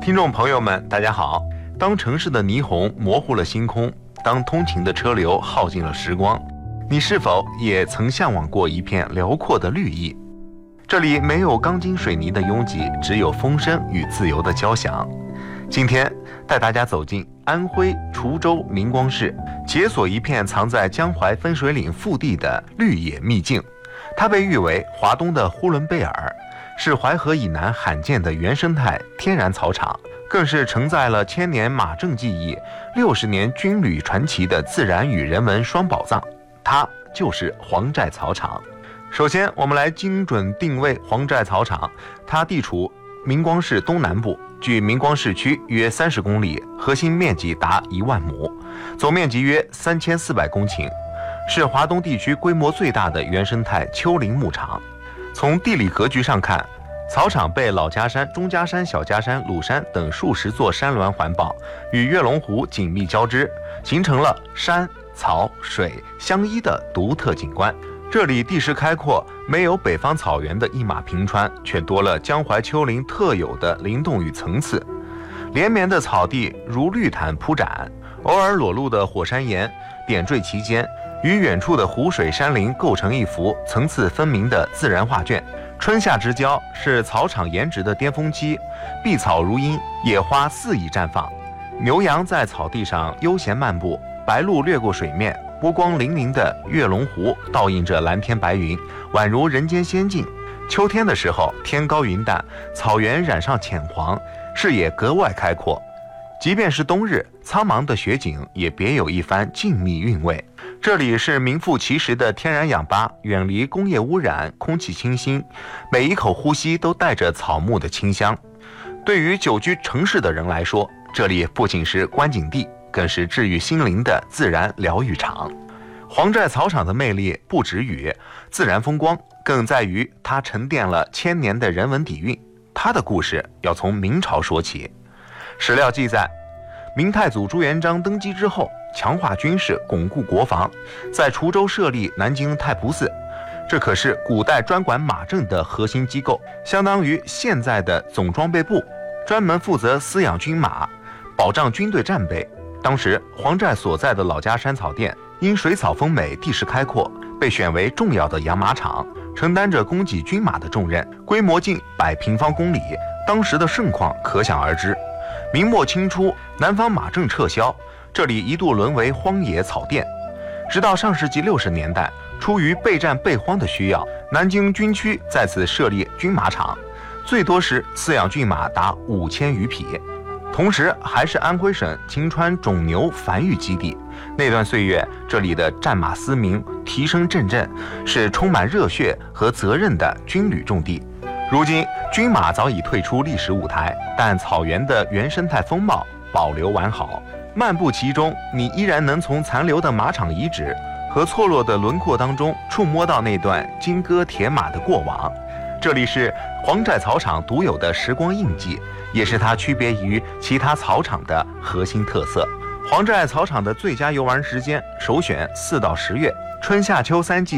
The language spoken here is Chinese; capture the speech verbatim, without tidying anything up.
听众朋友们，大家好。当城市的霓虹模糊了星空，当通勤的车流耗尽了时光，你是否也曾向往过一片辽阔的绿意？这里没有钢筋水泥的拥挤，只有风声与自由的交响。今天带大家走进安徽滁州明光市，解锁一片藏在江淮分水岭腹地的绿野秘境。它被誉为华东的呼伦贝尔，是淮河以南罕见的原生态天然草场，更是承载了千年马正技艺、六十年军旅传奇的自然与人文双宝藏。它就是黄寨草场。首先，我们来精准定位黄寨草场，它地处明光市东南部，距明光市区约三十公里，核心面积达一万亩，总面积约三千四百公顷，是华东地区规模最大的原生态丘陵牧场。从地理格局上看，草场被老家山、中家山、小家山、鲁山等数十座山峦环抱，与跃龙湖紧密交织，形成了山、草、水相依的独特景观。这里地势开阔，没有北方草原的一马平川，却多了江淮丘陵特有的灵动与层次。连绵的草地如绿毯铺展，偶尔裸露的火山岩点缀其间，与远处的湖水山林构成一幅层次分明的自然画卷。春夏之交是草场颜值的巅峰期，碧草如茵，野花肆意绽放，牛羊在草地上悠闲漫步，白鹭掠过水面，波光粼粼的跃龙湖倒映着蓝天白云，宛如人间仙境。秋天的时候，天高云淡，草原染上浅黄，视野格外开阔。即便是冬日，苍茫的雪景也别有一番静谧韵味。这里是名副其实的天然氧吧，远离工业污染，空气清新，每一口呼吸都带着草木的清香。对于久居城市的人来说，这里不仅是观景地，更是治愈心灵的自然疗愈场。黄寨草场的魅力不止于自然风光，更在于它沉淀了千年的人文底蕴。它的故事要从明朝说起。史料记载，明太祖朱元璋登基之后，强化军事，巩固国防，在滁州设立南京太仆寺，这可是古代专管马政的核心机构，相当于现在的总装备部，专门负责饲养军马，保障军队战备。当时黄寨所在的老家山草甸因水草丰美，地势开阔，被选为重要的养马场，承担着供给军马的重任，规模近百平方公里，当时的盛况可想而知。明末清初，南方马政撤销，这里一度沦为荒野草甸。直到上世纪六十年代，出于备战备荒的需要，南京军区在此设立军马场，最多时饲养骏马达五千余匹。同时还是安徽省晴川种牛繁育基地。那段岁月，这里的战马嘶鸣，蹄声阵阵，是充满热血和责任的军旅重地。如今军马早已退出历史舞台，但草原的原生态风貌保留完好。漫步其中，你依然能从残留的马场遗址和错落的轮廓当中触摸到那段金戈铁马的过往。这里是黄寨草场独有的时光印记，也是它区别于其他草场的核心特色。黄寨草场的最佳游玩时间，首选四到十月，春夏秋三季